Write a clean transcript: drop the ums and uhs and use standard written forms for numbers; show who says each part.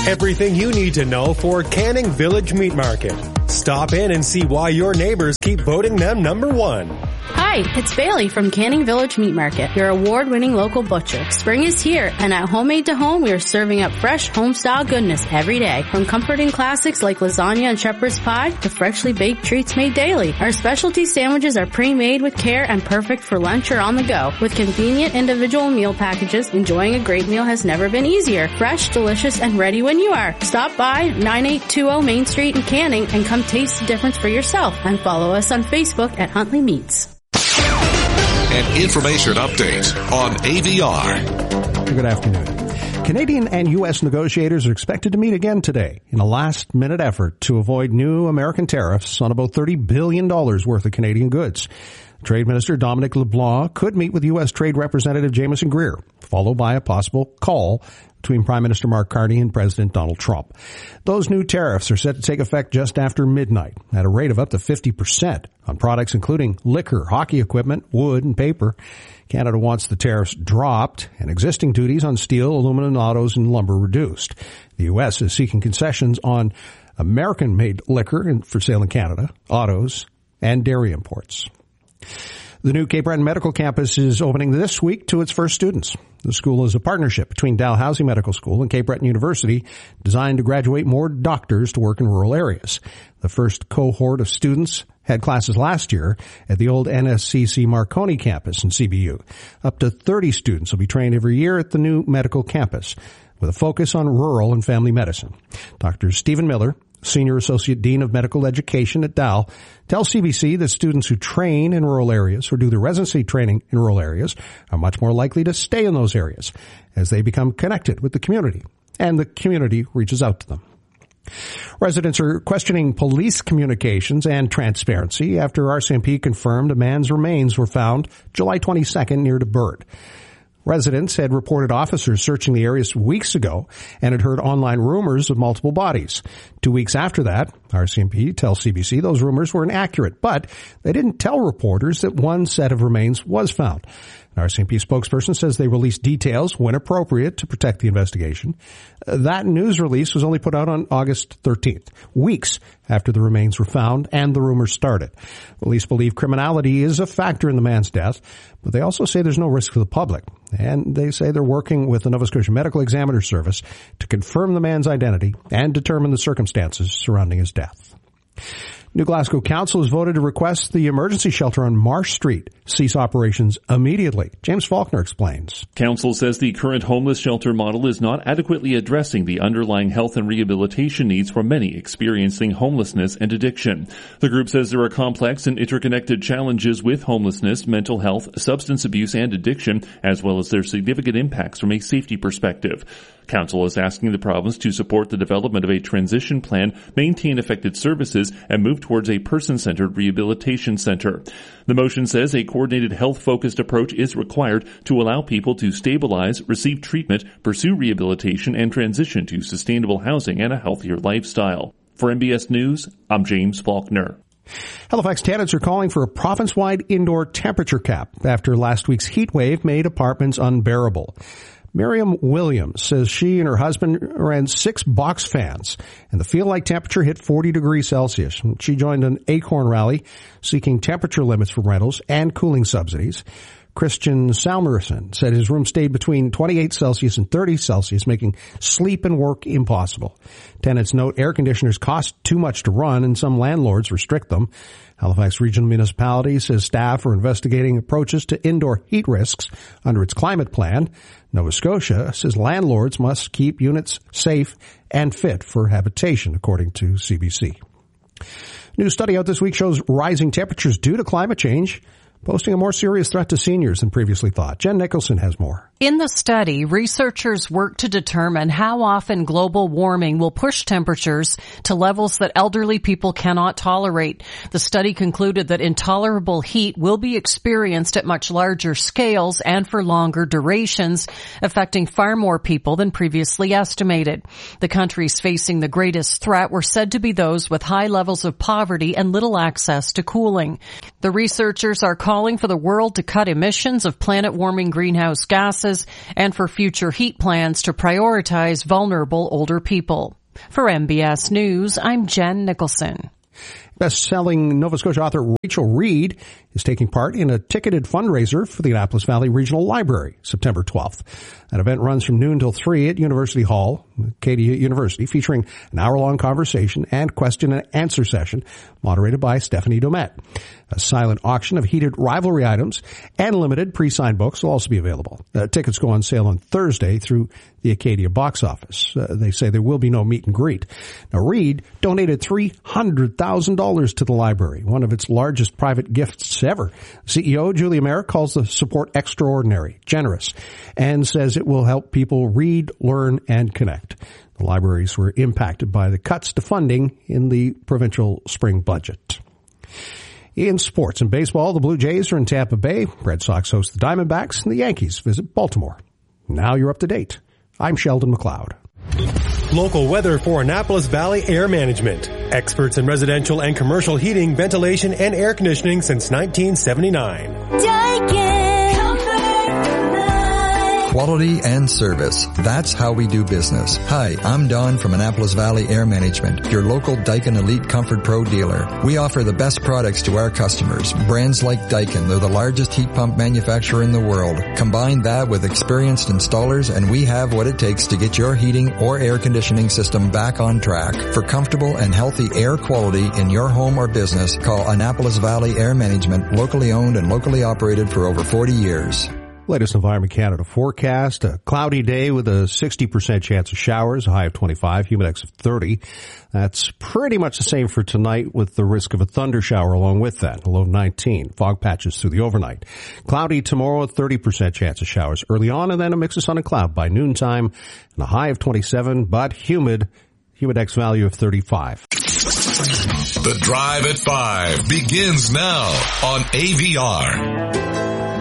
Speaker 1: Everything you need to know for Canning Village Meat Market. Stop in and see why your neighbors keep voting them number one.
Speaker 2: Hi, it's Bailey from Canning Village Meat Market, your award-winning local butcher. Spring is here, and at Homemade to Home, we are serving up fresh home-style goodness every day. From comforting classics like lasagna and shepherd's pie to freshly baked treats made daily. Our specialty sandwiches are pre-made with care and perfect for lunch or on the go. With convenient individual meal packages, enjoying a great meal has never been easier. Fresh, delicious, and ready when you are. Stop by 9820 Main Street in Canning and come taste the difference for yourself, and follow us on Facebook at Huntley Meats.
Speaker 3: An information update on AVR.
Speaker 4: Good afternoon. Canadian and U.S. negotiators are expected to meet again today in a last-minute effort to avoid new American tariffs on about $30 billion worth of Canadian goods. Trade Minister Dominic LeBlanc could meet with U.S. Trade Representative Jameson Greer, followed by a possible call between Prime Minister Mark Carney and President Donald Trump. Those new tariffs are set to take effect just after midnight at a rate of up to 50% on products including liquor, hockey equipment, wood, and paper. Canada wants the tariffs dropped and existing duties on steel, aluminum, autos, and lumber reduced. The U.S. is seeking concessions on American-made liquor for sale in Canada, autos, and dairy imports. The new Cape Breton Medical Campus is opening this week to its first students. The school is a partnership between Dalhousie Medical School and Cape Breton University, designed to graduate more doctors to work in rural areas. The first cohort of students had classes last year at the old NSCC Marconi campus in CBU. Up to 30 students will be trained every year at the new medical campus, with a focus on rural and family medicine. Dr. Stephen Miller, Senior Associate Dean of Medical Education at Dal, tells CBC that students who train in rural areas or do their residency training in rural areas are much more likely to stay in those areas as they become connected with the community, and the community reaches out to them. Residents are questioning police communications and transparency after RCMP confirmed a man's remains were found July 22nd near to Bird. Residents had reported officers searching the areas weeks ago and had heard online rumors of multiple bodies. 2 weeks after that, RCMP tells CBC those rumors were inaccurate, but they didn't tell reporters that one set of remains was found. An RCMP spokesperson says they released details when appropriate to protect the investigation. That news release was only put out on August 13th, weeks after the remains were found and the rumors started. Police believe criminality is a factor in the man's death, but they also say there's no risk for the public. And they say they're working with the Nova Scotia Medical Examiner Service to confirm the man's identity and determine the circumstances surrounding his death. New Glasgow Council has voted to request the emergency shelter on Marsh Street cease operations immediately. James Faulkner explains.
Speaker 5: Council says the current homeless shelter model is not adequately addressing the underlying health and rehabilitation needs for many experiencing homelessness and addiction. The group says there are complex and interconnected challenges with homelessness, mental health, substance abuse, and addiction, as well as their significant impacts from a safety perspective. Council is asking the province to support the development of a transition plan, maintain affected services, and move towards a person-centered rehabilitation center. The motion says a coordinated health-focused approach is required to allow people to stabilize, receive treatment, pursue rehabilitation, and transition to sustainable housing and a healthier lifestyle. For MBS News, I'm James Faulkner.
Speaker 4: Halifax tenants are calling for a province-wide indoor temperature cap after last week's heat wave made apartments unbearable. Miriam Williams says she and her husband ran 6 box fans, and the feel-like temperature hit 40 degrees Celsius. She joined an Acorn rally seeking temperature limits for rentals and cooling subsidies. Christian Salmerson said his room stayed between 28 Celsius and 30 Celsius, making sleep and work impossible. Tenants note air conditioners cost too much to run, and some landlords restrict them. Halifax Regional Municipality says staff are investigating approaches to indoor heat risks under its climate plan. Nova Scotia says landlords must keep units safe and fit for habitation, according to CBC. New study out this week shows rising temperatures due to climate change posing a more serious threat to seniors than previously thought. Jen Nicholson has more.
Speaker 6: In the study, researchers worked to determine how often global warming will push temperatures to levels that elderly people cannot tolerate. The study concluded that intolerable heat will be experienced at much larger scales and for longer durations, affecting far more people than previously estimated. The countries facing the greatest threat were said to be those with high levels of poverty and little access to cooling. The researchers are calling for the world to cut emissions of planet-warming greenhouse gases and for future heat plans to prioritize vulnerable older people. For MBS News, I'm Jen Nicholson.
Speaker 4: Best-selling Nova Scotia author Rachel Reed is taking part in a ticketed fundraiser for the Annapolis Valley Regional Library, September 12th. That event runs from noon till 3 at University Hall, Acadia University, featuring an hour-long conversation and question and answer session moderated by Stephanie Domet. A silent auction of heated rivalry items and limited pre-signed books will also be available. Tickets go on sale on Thursday through the Acadia box office. They say there will be no meet and greet. Now, Reed donated $300,000 to the library, one of its largest private gifts ever. CEO Julia Merrick calls the support extraordinary, generous, and says it will help people read, learn, and connect. The libraries were impacted by the cuts to funding in the provincial spring budget. In sports and baseball, the Blue Jays are in Tampa Bay. Red Sox host the Diamondbacks, and the Yankees visit Baltimore. Now you're up to date. I'm Sheldon McLeod.
Speaker 1: Local weather for Annapolis Valley Air Management. Experts in residential and commercial heating, ventilation, and air conditioning since 1979.
Speaker 7: Daikin. Quality and service. That's how we do business. Hi, I'm Don from Annapolis Valley Air Management, your local Daikin Elite Comfort Pro dealer. We offer the best products to our customers. Brands like Daikin, they're the largest heat pump manufacturer in the world. Combine that with experienced installers and we have what it takes to get your heating or air conditioning system back on track. For comfortable and healthy air quality in your home or business, call Annapolis Valley Air Management, locally owned and locally operated for over 40 years.
Speaker 4: Latest Environment Canada forecast, a cloudy day with a 60% chance of showers, a high of 25, humidex of 30. That's pretty much the same for tonight with the risk of a thunder shower along with that, a low of 19. Fog patches through the overnight. Cloudy tomorrow, a 30% chance of showers early on, and then a mix of sun and cloud by noontime, and a high of 27, but humid, humidex value of 35.
Speaker 3: The Drive at 5 begins now on AVR.